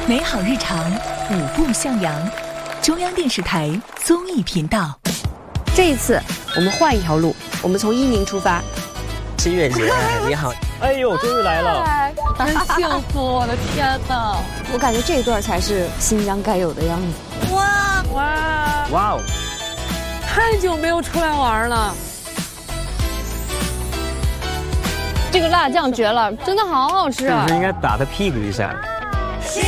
美好日常，五步向阳。中央电视台综艺频道。 这一次我们换一条路，我们从伊宁出发。 7月节，你好。哎呦，终于来了， 很幸福！我的天哪， 我感觉这一段才是新疆该有的样子。 哇哇哦！ 太久没有出来玩了。这个辣酱绝了，真的好好吃啊！ 是不是应该打他屁股一下？